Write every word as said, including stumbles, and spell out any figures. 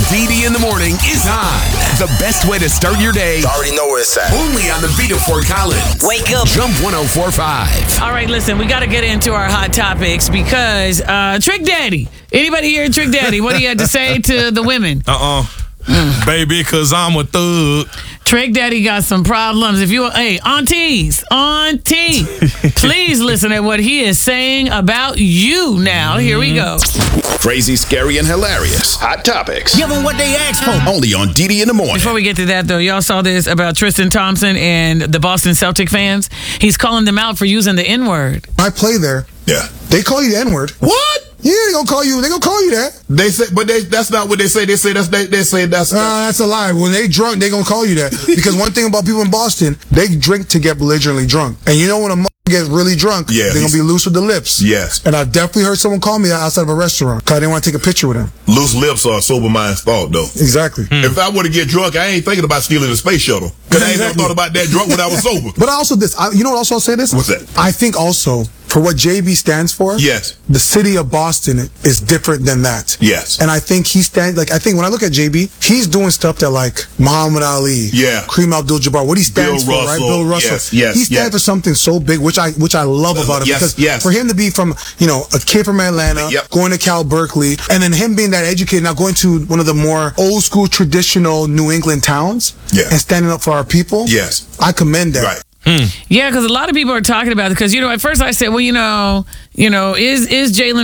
D D in the morning is on. The best way to start your day. You already know where it's at. Only on the beat of Fort Collins. Wake up. Jump one oh four point five. All right, listen, we got to get into our hot topics because uh, Trick Daddy. Anybody here, Trick Daddy? What do you have to say to the women? Uh-uh. Mm. Baby, because I'm a thug. Trick Daddy got some problems. If you, hey, aunties, auntie, please listen to what he is saying about you now. Here we go. Crazy, scary, and hilarious. Hot topics. Give them what they asked for. Only on D D in the morning. Before we get to that, though, y'all saw this about Tristan Thompson and the Boston Celtic fans. He's calling them out for using the N-word. I play there. Yeah. They call you the N-word. What? Yeah, they gonna call you. They gonna call you that. They say, but they, that's not what they say. They say that's they, they say that's. Uh, that's a lie. When they drunk, they gonna call you that. Because one thing about people in Boston, they drink to get belligerently drunk. And you know when a mother gets really drunk, yeah, they're gonna be loose with the lips. Yes. And I definitely heard someone call me that outside of a restaurant because I didn't want to take a picture with him. Loose lips are a sober mind's fault, though. Exactly. Hmm. If I were to get drunk, I ain't thinking about stealing a space shuttle. Because I ain't never thought about that drunk when I was sober. But also this, I, you know what also I'll say this? What's that? I think also, for what J B stands for, yes, the city of Boston is different than that. Yes. And I think he stands, like, I think when I look at J B, he's doing stuff that, like, Muhammad Ali, yeah, Kareem Abdul-Jabbar, what he stands Bill for, Russell, right? Bill Russell. Yes, yes, he stands yes. for something so big, which I which I love about him. Yes, because yes. for him to be from, you know, a kid from Atlanta, yep. going to Cal Berkeley, and then him being that educated, now going to one of the more old school, traditional New England towns, yeah. and standing up for our people, yes, I commend that. Right. Hmm. Yeah, because a lot of people are talking about it. Because, you know, at first I said, well, you know, you know, is is Jalen